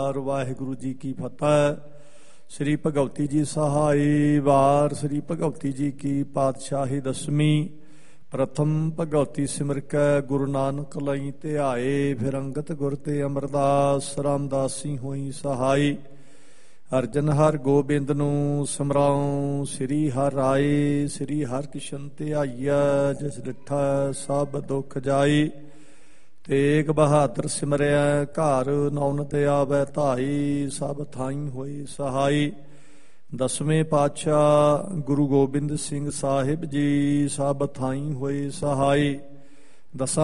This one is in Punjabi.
ਵਾਹਿਗੁਰੂ ਜੀ ਕੀ ਫਤਿਹ। ਸ੍ਰੀ ਭਗਵਤੀ ਜੀ ਸਹਾਈ ਵਾਰ। ਸ੍ਰੀ ਭਗਵਤੀ ਜੀ ਕੀ ਪਾਤਸ਼ਾਹੀ ਦਸਵੀਂ। ਪ੍ਰਥਮ ਭਗਵਤੀ ਸਿਮਰ ਕੈ ਗੁਰੂ ਨਾਨਕ ਲਈ ਧਿਆਏ। ਫਿਰ ਅੰਗਤ ਗੁਰ ਤੇ ਅਮਰਦਾਸ ਰਾਮਦਾਸੀ ਹੋਈ ਸਹਾਈ। ਅਰਜਨ ਹਰ ਗੋਬਿੰਦ ਨੂੰ ਸਿਮਰਾਉ। ਸ੍ਰੀ ਹਰਿ ਰਾਏ ਸ੍ਰੀ ਹਰਿ ਕ੍ਰਿਸ਼ਨ ਧਿਆਈਐ। ਜਿਸ ਡਿਠਾ ਸਭ ਦੁਖ ਜਾਈ। ਤੇਗ ਬਹਾਦਰ ਸਿਮਰਿਆ ਘਰ ਨੌਨਤ ਆਵੈ ਧਾਈ। ਸਭ ਥਾਈ ਹੋਈ ਸਹਾਈ। ਦਸਵੇਂ ਪਾਤਸ਼ਾਹ ਗੁਰੂ ਗੋਬਿੰਦ ਸਿੰਘ ਸਾਹਿਬ ਜੀ ਸਭ ਥਾਈ ਹੋਏ ਸਹਾਈ। ਦਸਾਂ